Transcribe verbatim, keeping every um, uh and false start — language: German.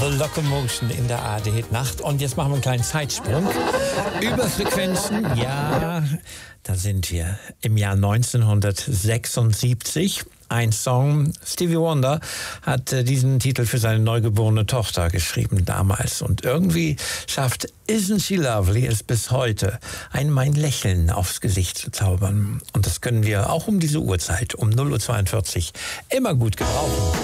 The Locomotion in der A R D-Nacht. Und jetzt machen wir einen kleinen Zeitsprung. Überfrequenzen, ja, da sind wir im Jahr neunzehnhundertsechsundsiebzig. Ein Song, Stevie Wonder hat äh, diesen Titel für seine neugeborene Tochter geschrieben damals. Und irgendwie schafft Isn't She Lovely es bis heute, einem ein Lächeln aufs Gesicht zu zaubern. Und das können wir auch um diese Uhrzeit, um null Uhr zweiundvierzig, immer gut gebrauchen.